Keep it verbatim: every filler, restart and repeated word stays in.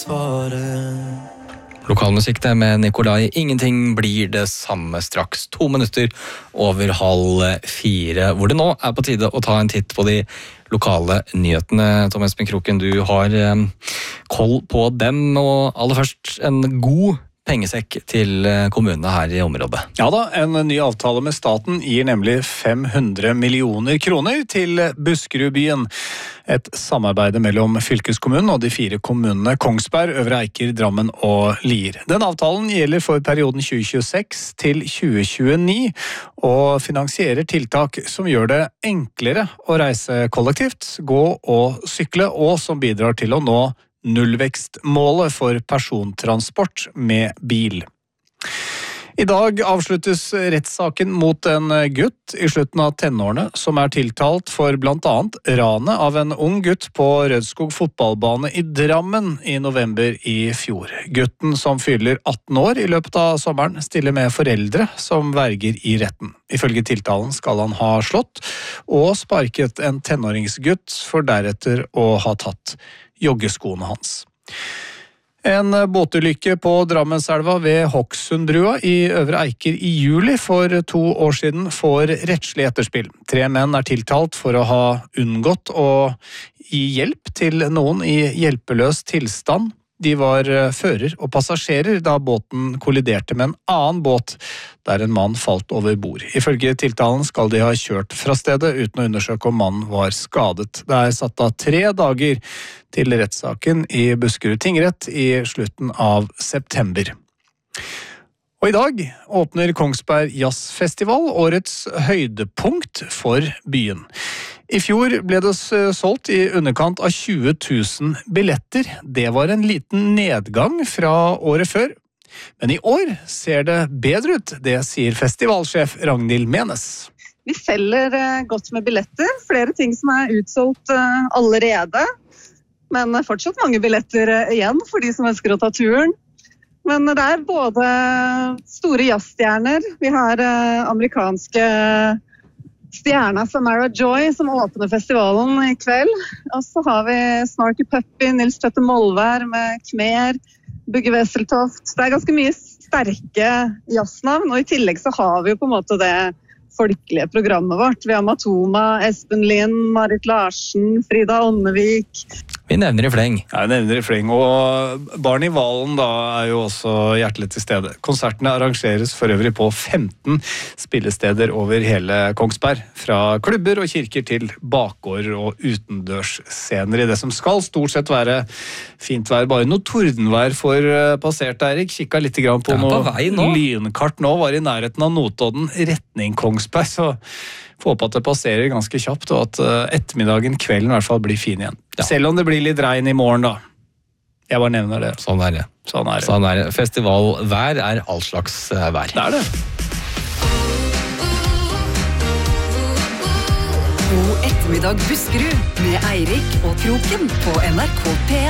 Lokalmusikk det med Nikolai. Ingenting blir det samme straks. To minutter over halv fire, hvor det nå er på tide å ta en titt på de lokale nyhetene. Tom Espen Kroken, du har eh, koll på dem, og aller først en god pengesekk til kommunene her i området. Ja da, en ny avtale med staten gir nemlig fem hundre millioner kroner til Buskerudbyen. Et samarbeid mellom fylkeskommunen og de fire kommunene Kongsberg, Øvre Eiker, Drammen og Lier. Den avtalen gjelder for perioden tjue tjueseks til tjue tjueni og finansierer tiltak som gjør det enklere å reise kollektivt, gå og sykle, og som bidrar til å nå nullvekstmålet for persontransport med bil. I dag avsluttes rettssaken mot en gutt i slutten av tenårene som er tiltalt for blant annet ranet av en ung gutt på Rødskog fotballbane i Drammen i november i fjor. Gutten, som fyller atten år i løpet av sommeren, stiller med foreldre som verger i retten. Ifølge tiltalen skal han ha slått og sparket en tenåringsgutt for deretter å ha tatt joggeskoene hans. En båtulykke på Drammenselva ved Hokksundbrua i Øvre Eiker i juli for to år siden får rettslig etterspill. Tre menn er tiltalt for å ha unngått å gi hjelp til noen i hjelpeløs tilstand. De var fører og passasjerer da båten kolliderte med en annen båt, der en mann falt over bord. Ifølge tiltalen skal de ha kjørt fra stedet uten å undersøke om mannen var skadet. Det er satt av tre dager til rettssaken i Buskerud tingrett i slutten av september. Og i dag åpner Kongsberg Jazzfestival, årets høydepunkt for byen. I fjor ble det solgt i underkant av tjue tusen billetter. Det var en liten nedgang fra året før. Men i år ser det bedre ut, det sier festivalsjef Ragnhild Menes. Vi selger godt med billetter, flere ting som er utsolgt allerede. Men fortsatt mange billetter igjen for de som ønsker å ta turen. Men det er både store jazzstjerner, vi har amerikanske stjerna Samara Joy som åpner festivalen i kveld. Og så har vi Snarky Puppy, Nils Tøtte Molvær med Khmer, Bugge Wesseltoft. Det er ganske mye sterke jazznavn, og i tillegg så har vi jo på en måte det folkelige programmet vårt. Vi har Matoma, Espen Lind, Marit Larsen, Frida Ånnevik. Vi nevner i fleng. Ja, vi nevner i fleng, og Barn i Valen da er jo også hjertelig til stede. Konsertene arrangeres for øvrig på femten spillesteder over hele Kongsberg, fra klubber og kirker til bakgård og utendørsscener i det som skal stort sett være fint vær. Bare noe tordenvær for passert, Erik. Kikket litt grann på, på noe lynkart nå, var i nærheten av Notodden, retning Kongsberg, så får håpe at det passerer ganske kjapt, og at ettermiddagen, kvelden i hvert fall blir fin igjen. Ja. Selv om det blir litt regn i morgen da. Jeg bare nevner det. Sånn er det. Sånn er det. Sånn er det. Festivalvær er all slags vær. Det er det. God ettermiddag Buskerud med Eirik og Kroken på N R K P.